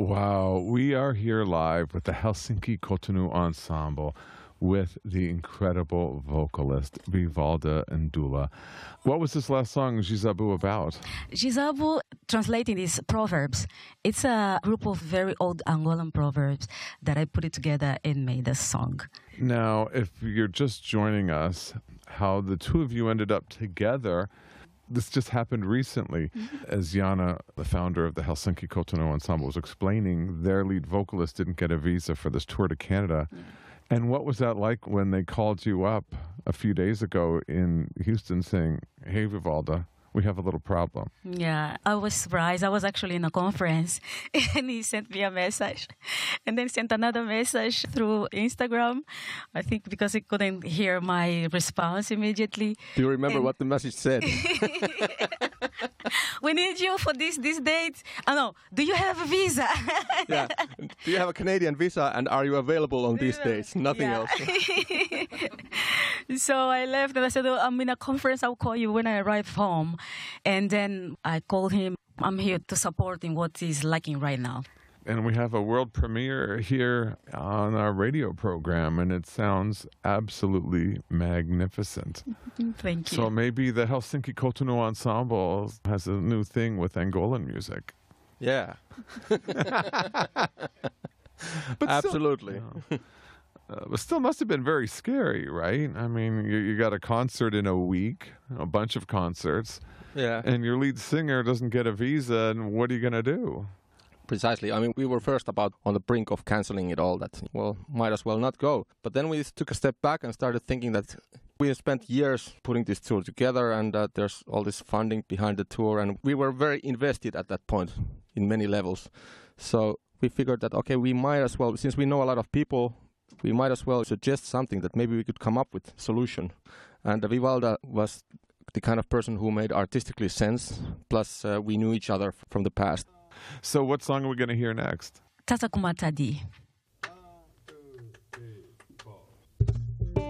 Wow, we are here live with the Helsinki Cotonou Ensemble with the incredible vocalist Vivalda Ndula. What was this last song, Jizabu, about? Jizabu, translating is proverbs. It's a group of very old Angolan proverbs that I put it together and made a song. Now, if you're just joining us, how the two of you ended up together, this just happened recently. As Jana, the founder of the Helsinki Cotonou Ensemble, was explaining, their lead vocalist didn't get a visa for this tour to Canada. Yeah. And what was that like when they called you up a few days ago in Houston saying, hey, Vivalda, we have a little problem? Yeah, I was surprised. I was actually in a conference and he sent me a message and then sent another message through Instagram. I think because he couldn't hear my response immediately. Do you remember what the message said? We need you for this date. Oh, no. Do you have a visa? Yeah. Do you have a Canadian visa and are you available on these dates? Nothing else. So I left and I said, I'm in a conference. I'll call you when I arrive home. And then I called him. I'm here to support in what he's liking right now. And we have a world premiere here on our radio program, and it sounds absolutely magnificent. Thank you. So maybe the Helsinki Cotonou Ensemble has a new thing with Angolan music. Yeah. But absolutely. But still must have been very scary, right? I mean, you got a concert in a week, a bunch of concerts, and your lead singer doesn't get a visa, and what are you going to do? Precisely. I mean, we were first about on the brink of canceling it all, that, well, might as well not go. But then we took a step back and started thinking that we have spent years putting this tour together and there's all this funding behind the tour. And we were very invested at that point in many levels. So we figured that, okay, we might as well, since we know a lot of people, we might as well suggest something that maybe we could come up with a solution. And Vivalda was the kind of person who made artistically sense. Plus, we knew each other from the past. So what song are we going to hear next? Tatakumatadi.